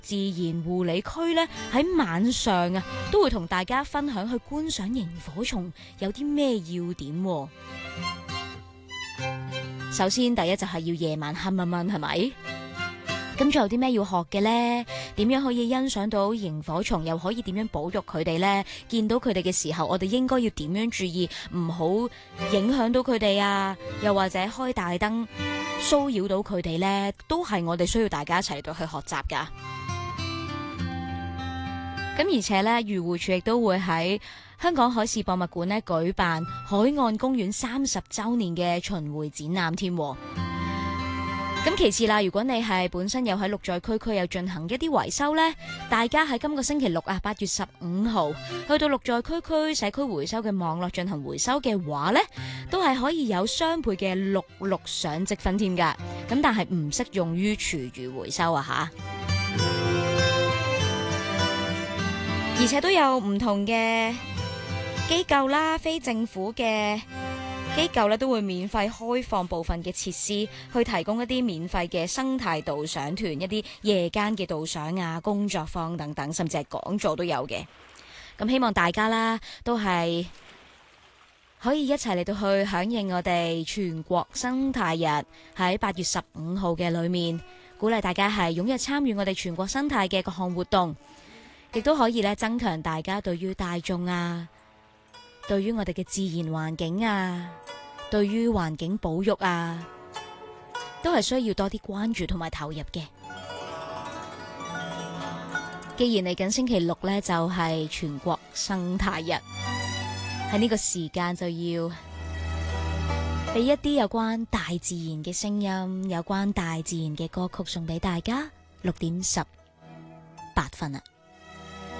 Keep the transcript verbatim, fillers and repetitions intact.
自然護理區呢，喺晚上啊都會同大家分享去觀賞螢火蟲有啲咩要點喎。首先第一就係要夜晚黑蚊蚊，係咪？咁仲有啲咩要學嘅呢？點樣可以欣賞到螢火蟲，又可以點樣保育佢哋呢？見到佢哋嘅時候，我哋應該要點樣注意，唔好影響到佢哋啊？又或者開大燈騷擾到佢哋呢？都係我哋需要大家一齊嚟到去學習噶。咁而且呢，漁護署亦都會喺香港海事博物館呢舉辦海岸公園三十週年嘅巡迴展覽添。咁其次啦，如果你係本身有喺綠在區區有進行一啲維修呢，大家喺今個星期六啊，八月十五號去到綠在區區社區回收嘅網絡進行回收嘅話呢，都係可以有雙倍嘅綠綠賞積分添㗎。咁但係唔適用於廚餘回收啊吓。而且都有唔同嘅機構啦，非政府嘅機構咧都會免費開放部分嘅設施，去提供一啲免費嘅生態導賞團，一啲夜間嘅導賞啊、工作坊等等，甚至係講座都有嘅。咁希望大家啦，都係可以一齊嚟到去響應我哋全國生態日喺八月十五號嘅裏面，鼓勵大家係踴躍參與我哋全國生態嘅各項活動，亦都可以咧增強大家對於大眾啊，對於我哋嘅自然環境啊，對於環境保育啊，都係需要多啲關注同埋投入嘅。既然嚟緊星期六呢，就係全國生態日，喺呢個時間就要俾一啲有關大自然嘅聲音，有關大自然嘅歌曲送俾大家。六點十八分啊！